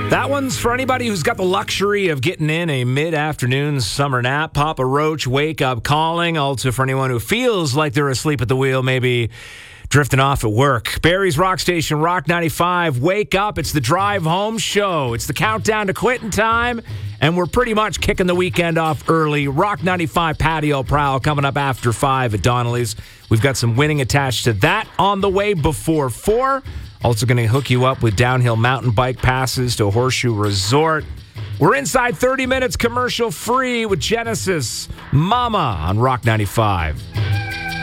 That one's for anybody who's got the luxury of getting in a mid-afternoon summer nap. Papa Roach, wake up calling. Also for anyone who feels like they're asleep at the wheel, maybe drifting off at work. Barrie's Rock Station, Rock 95. Wake up. It's the drive home show. It's the countdown to quitting time. And we're pretty much kicking the weekend off early. Rock 95 patio prowl coming up after 5 at Donnelly's. We've got some winning attached to that on the way before 4. Also going to hook you up with downhill mountain bike passes to Horseshoe Resort. We're inside 30 minutes commercial free with Genesis Mama on Rock 95.